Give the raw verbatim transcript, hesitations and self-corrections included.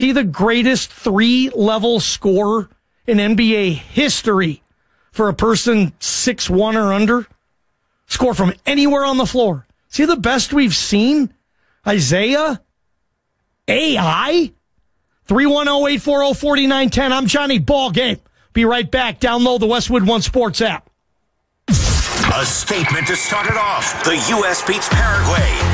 he the greatest three-level scorer in N B A history for a person six one or under? Score from anywhere on the floor. Is he the best we've seen? Isaiah? A I? three one zero, eight four zero, four nine one zero. I'm Johnny Ballgame. Be right back. Download the Westwood One Sports app. A statement to start it off. The U S beats Paraguay.